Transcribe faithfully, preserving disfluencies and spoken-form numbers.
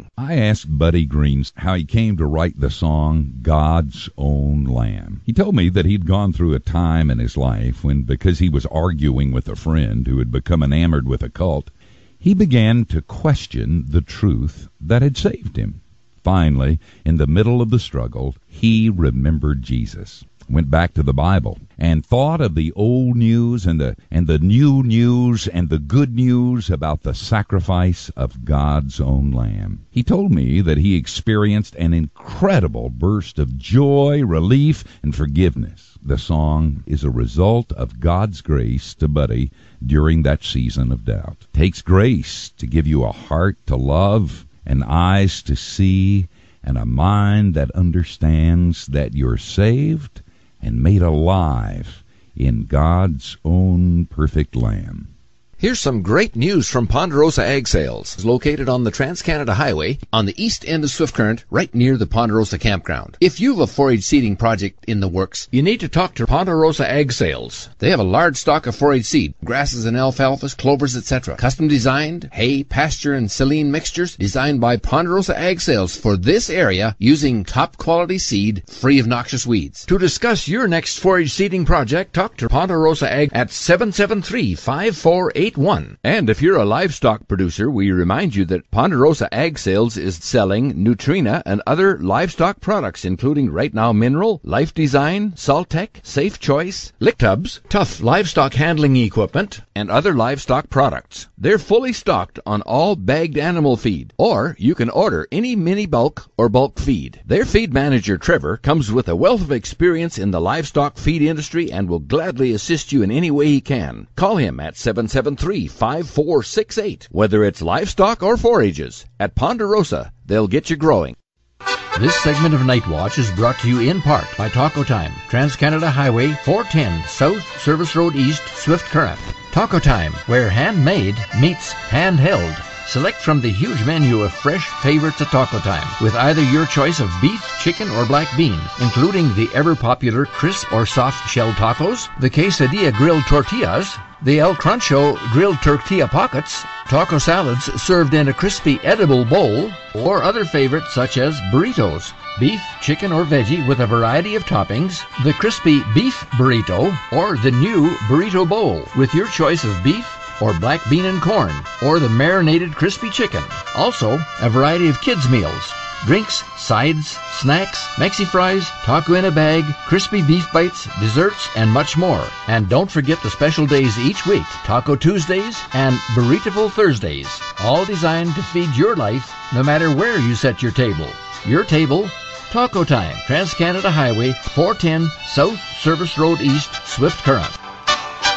song. I asked Buddy Green how he came to write the song God's Own Lamb. He told me that he'd gone through a time in his life when, because he was arguing with a friend who had become enamored with a cult, he began to question the truth that had saved him. Finally, in the middle of the struggle, he remembered Jesus, went back to the Bible, and thought of the old news and the and the new news and the good news about the sacrifice of God's own Lamb. He told me that he experienced an incredible burst of joy, relief, and forgiveness. The song is a result of God's grace to Buddy during that season of doubt. It takes grace to give you a heart to love, and eyes to see, and a mind that understands that you're saved and made alive in God's own perfect Lamb. Here's some great news from Ponderosa Ag Sales. It's located on the Trans-Canada Highway on the east end of Swift Current, right near the Ponderosa Campground. If you have a four-H seeding project in the works, you need to talk to Ponderosa Ag Sales. They have a large stock of four-H seed, grasses and alfalfas, clovers, et cetera. Custom designed, hay, pasture, and saline mixtures designed by Ponderosa Ag Sales for this area using top-quality seed free of noxious weeds. To discuss your next four-H seeding project, talk to Ponderosa Ag at seven seven three, five four eight one. And if you're a livestock producer, we remind you that Ponderosa Ag Sales is selling Nutrina and other livestock products, including Right Now Mineral, Life Design, Saltec, Safe Choice, Lick Tubs, Tough livestock handling equipment, and other livestock products. They're fully stocked on all bagged animal feed, or you can order any mini bulk or bulk feed. Their feed manager, Trevor, comes with a wealth of experience in the livestock feed industry and will gladly assist you in any way he can. Call him at seven seven three, five four six eight. Whether it's livestock or forages, at Ponderosa, they'll get you growing. This segment of Night Watch is brought to you in part by Taco Time, Trans-Canada Highway, four ten South Service Road East, Swift Current. Taco Time, where handmade meets handheld. Select from the huge menu of fresh favorites at Taco Time, with either your choice of beef, chicken, or black bean, including the ever-popular crisp or soft shell tacos, the quesadilla grilled tortillas, the El Cruncho grilled tortilla pockets, taco salads served in a crispy edible bowl, or other favorites such as burritos, beef, chicken, or veggie with a variety of toppings, the crispy beef burrito, or the new burrito bowl with your choice of beef or black bean and corn, or the marinated crispy chicken. Also, a variety of kids' meals, drinks, sides, snacks, Mexi fries, taco in a bag, crispy beef bites, desserts, and much more. And don't forget the special days each week, Taco Tuesdays and Burritoville Thursdays, all designed to feed your life no matter where you set your table. Your table, Taco Time, Trans-Canada Highway, four ten South Service Road East, Swift Current.